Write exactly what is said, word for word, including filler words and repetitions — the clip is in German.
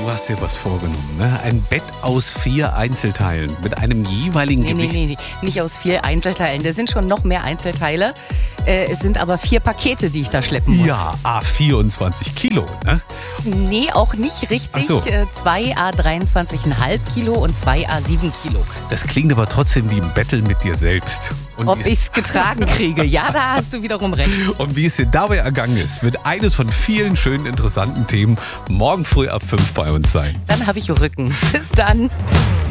du hast dir was vorgenommen, ne? Ein Bett aus vier Einzelteilen mit einem jeweiligen Nee, nee, Gewicht. nee, nee, nicht aus vier Einzelteilen. Da sind schon noch mehr Einzelteile. Äh, es sind aber vier Pakete, die ich da schleppen muss. Ja, ah, vierundzwanzig Kilo, ne? Nee, auch nicht richtig. Ach so. Äh, zwei A dreiundzwanzig Komma fünf Kilo und zwei A sieben Kilo. Das klingt aber trotzdem wie ein Battle mit dir selbst. Und Ob wie es- ich es getragen kriege. Ja, da hast du wiederum recht. Und wie es dir dabei ergangen ist, wird eines von vielen schönen, interessanten Themen morgen früh ab fünf bei uns sein. Dann habe ich Rücken. Bis dann.